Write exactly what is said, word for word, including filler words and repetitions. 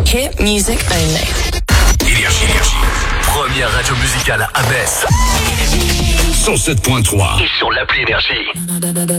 Hit music only. Énergie, énergie. Première radio musicale à Metz. cent sept point trois. Et sur l'appli Énergie.